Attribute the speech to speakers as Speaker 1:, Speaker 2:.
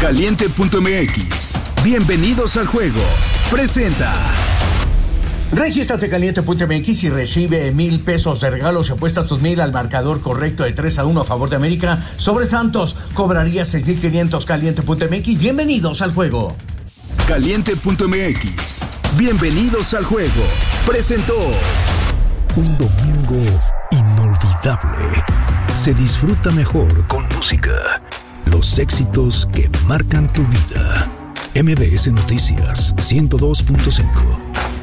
Speaker 1: Caliente.mx. Bienvenidos al juego. Presenta.
Speaker 2: Regístrate Caliente.mx y recibe 1,000 pesos de regalo si apuestas tus 1,000 al marcador correcto de 3-1 a favor de América sobre Santos. Cobraría 6,500. Caliente.mx. Bienvenidos al juego.
Speaker 1: Caliente.mx. Bienvenidos al juego. Presentó.
Speaker 3: Un domingo inolvidable. Se disfruta mejor con música. Los éxitos que marcan tu vida. MBS Noticias 102.5.